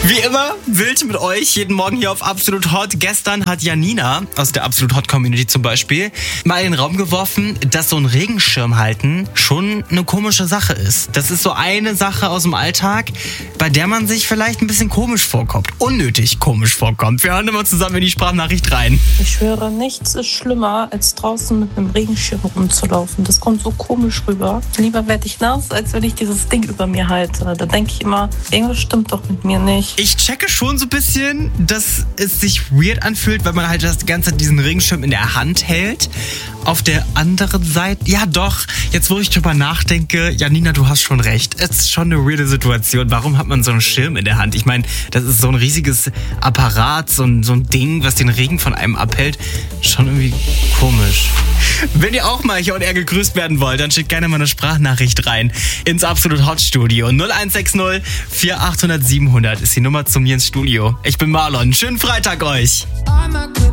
Wie immer, wild mit euch, jeden Morgen hier auf Absolut Hot. Gestern hat Janina aus der Absolut Hot Community zum Beispiel mal in den Raum geworfen, dass so ein Regenschirm halten schon eine komische Sache ist. Das ist so eine Sache aus dem Alltag, bei der man sich vielleicht ein bisschen komisch vorkommt. Unnötig komisch vorkommt. Wir hören immer zusammen in die Sprachnachricht rein. Ich schwöre, nichts ist schlimmer, als draußen mit einem Regenschirm rumzulaufen. Das kommt so komisch rüber. Lieber werde ich nass, als wenn ich dieses Ding über mir halte. Da denke ich immer, irgendwas stimmt doch mit mir nicht. Ich checke schon so ein bisschen, dass es sich weird anfühlt, weil man halt das ganze Zeit diesen Regenschirm in der Hand hält. Auf der anderen Seite, ja doch, jetzt wo ich drüber nachdenke, Janina, du hast schon recht. Es ist schon eine weirde Situation. Warum hat man so einen Schirm in der Hand? Ich meine, das ist so ein riesiges Apparat, so ein Ding, was den Regen von einem abhält. Schon irgendwie komisch. Wenn ihr auch mal hier und er gegrüßt werden wollt, dann schickt gerne mal eine Sprachnachricht rein ins Absolut Hot Studio. 0160 4800 700 ist die Nummer zu mir ins Studio. Ich bin Marlon. Schönen Freitag euch.